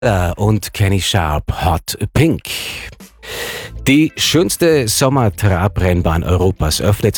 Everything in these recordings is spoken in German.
Und Kenny Sharp, Hot Pink. Die schönste Sommertrabrennbahn Europas öffnet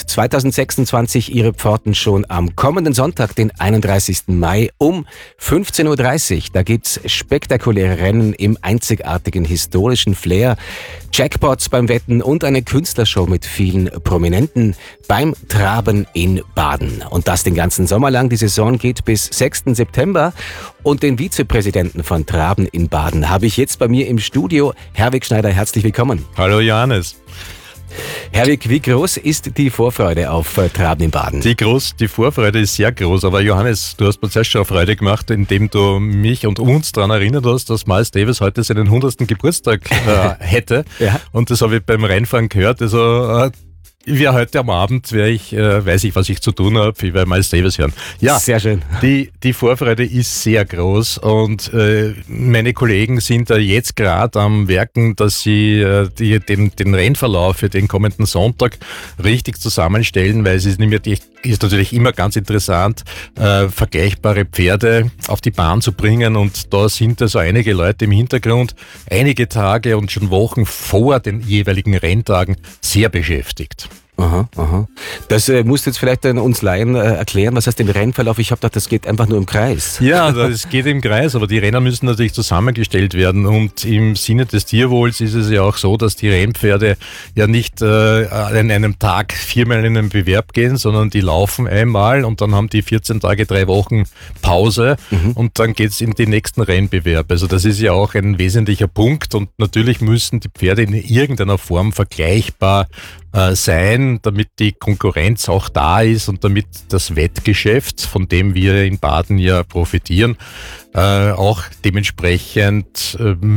2026 ihre Pforten schon am kommenden Sonntag, den 31. Mai um 15.30 Uhr. Da gibt's spektakuläre Rennen im einzigartigen historischen Flair, Jackpots beim Wetten und eine Künstlershow mit vielen Prominenten beim Traben in Baden. Und das den ganzen Sommer lang. Die Saison geht bis 6. September. Und den Vizepräsidenten von Traben in Baden habe ich jetzt bei mir im Studio. Herwig Schneider, herzlich willkommen. Hallo Johannes. Herwig, wie groß ist die Vorfreude auf Traben in Baden? Die Vorfreude ist sehr groß, aber Johannes, du hast mir zuerst schon Freude gemacht, indem du mich und uns daran erinnert hast, dass Miles Davis heute seinen 100. Geburtstag hätte. Ja. Und das habe ich beim Reinfahren gehört. Also heute am Abend weiß ich, was ich zu tun habe, ich werde Miles Davis hören. Ja, sehr schön. Die Vorfreude ist sehr groß und meine Kollegen sind da jetzt gerade am Werken, dass sie den Rennverlauf für den kommenden Sonntag richtig zusammenstellen, weil es ist natürlich immer ganz interessant, vergleichbare Pferde auf die Bahn zu bringen, und da sind also einige Leute im Hintergrund einige Tage und schon Wochen vor den jeweiligen Renntagen sehr beschäftigt. Aha. Das musst du jetzt vielleicht uns Laien erklären. Was heißt im Rennverlauf? Ich habe gedacht, das geht einfach nur im Kreis. Ja, es geht im Kreis, aber die Renner müssen natürlich zusammengestellt werden, und im Sinne des Tierwohls ist es ja auch so, dass die Rennpferde ja nicht an einem Tag 4-mal in einen Bewerb gehen, sondern die laufen einmal und dann haben die 14 Tage, 3 Wochen Pause und dann geht's in den nächsten Rennbewerb. Also das ist ja auch ein wesentlicher Punkt, und natürlich müssen die Pferde in irgendeiner Form vergleichbar sein, damit die Konkurrenz auch da ist und damit das Wettgeschäft, von dem wir in Baden ja profitieren, auch dementsprechend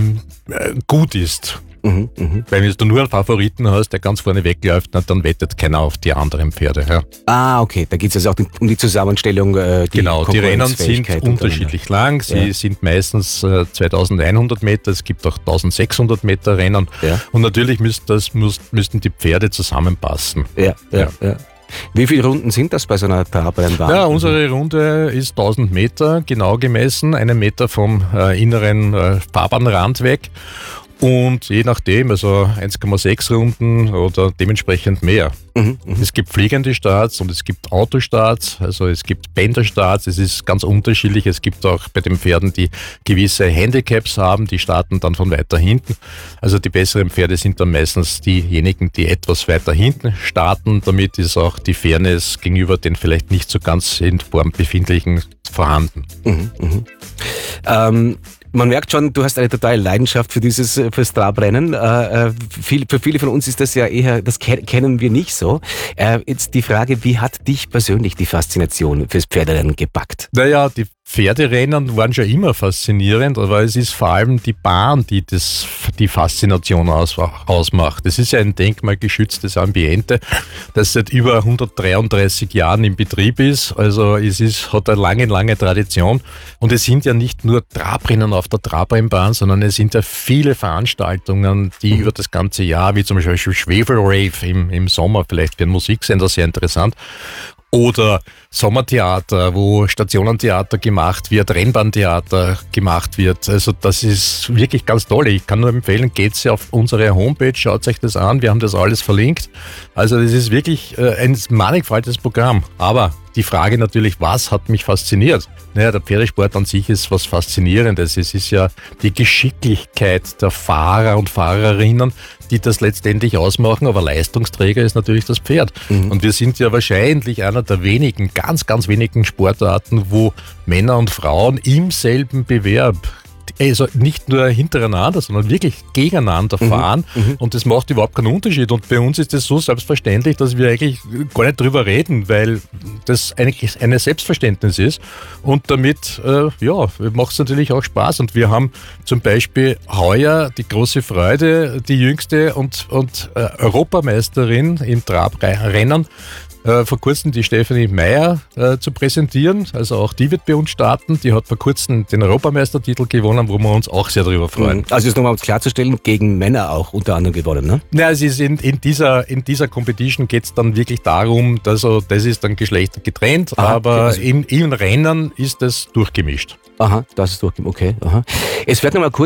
gut ist. Wenn du nur einen Favoriten hast, der ganz vorne wegläuft, dann wettet keiner auf die anderen Pferde. Ja. Ah, okay, da geht es also auch um die Zusammenstellung. Genau, die Rennen sind unterschiedlich lang. Sie sind meistens 2100 Meter, es gibt auch 1600 Meter Rennen. Ja. Und natürlich müssten die Pferde zusammenpassen. Ja. Wie viele Runden sind das bei so einer Trabrennbahn? Ja, unsere Runde ist 1000 Meter, genau gemessen, 1 Meter vom inneren Fahrbahnrand weg. Und je nachdem, also 1,6 Runden oder dementsprechend mehr. Es gibt fliegende Starts und es gibt Autostarts, also es gibt Bänderstarts, es ist ganz unterschiedlich. Es gibt auch bei den Pferden, die gewisse Handicaps haben, die starten dann von weiter hinten. Also die besseren Pferde sind dann meistens diejenigen, die etwas weiter hinten starten. Damit ist auch die Fairness gegenüber den vielleicht nicht so ganz in Form befindlichen vorhanden. Man merkt schon, du hast eine totale Leidenschaft fürs Trabrennen. Für viele von uns ist das ja eher, das kennen wir nicht so. Jetzt die Frage, wie hat dich persönlich die Faszination fürs Pferderennen gepackt? Naja, die Pferderennen waren schon immer faszinierend, aber es ist vor allem die Bahn, die die Faszination ausmacht. Es ist ja ein denkmalgeschütztes Ambiente, das seit über 133 Jahren in Betrieb ist. Also hat eine lange Tradition. Und es sind ja nicht nur Trabrennen auf der Trabrennbahn, sondern es sind ja viele Veranstaltungen, die über das ganze Jahr, wie zum Beispiel Schwefelrave im Sommer, vielleicht für einen Musiksender sehr interessant. Oder Sommertheater, wo Stationentheater gemacht wird, Rennbahntheater gemacht wird. Also das ist wirklich ganz toll. Ich kann nur empfehlen, geht's ja auf unsere Homepage, schaut euch das an, wir haben das alles verlinkt. Also das ist wirklich ein mannigfaltiges Programm. Aber die Frage natürlich, was hat mich fasziniert? Naja, der Pferdesport an sich ist was Faszinierendes. Es ist ja die Geschicklichkeit der Fahrer und Fahrerinnen, die das letztendlich ausmachen, aber Leistungsträger ist natürlich das Pferd. Und wir sind ja wahrscheinlich einer der wenigen, ganz wenigen Sportarten, wo Männer und Frauen im selben Bewerb, also nicht nur hintereinander, sondern wirklich gegeneinander fahren, und das macht überhaupt keinen Unterschied. Und bei uns ist es so selbstverständlich, dass wir eigentlich gar nicht drüber reden, weil das eigentlich ein Selbstverständnis ist, und damit macht es natürlich auch Spaß. Und wir haben zum Beispiel heuer die große Freude, die jüngste und Europameisterin im Trabrennen vor kurzem die Stefanie Meyer zu präsentieren. Also auch die wird bei uns starten. Die hat vor kurzem den Europameistertitel gewonnen, wo wir uns auch sehr darüber freuen. Also jetzt nochmal um es klarzustellen, gegen Männer auch unter anderem gewonnen, ne? Ja, es ist in dieser Competition geht es dann wirklich darum, dass das ist dann Geschlechter getrennt, aber in Rennen ist das durchgemischt. Aha, das ist durchgemischt, okay. Aha. Es wird nochmal kurz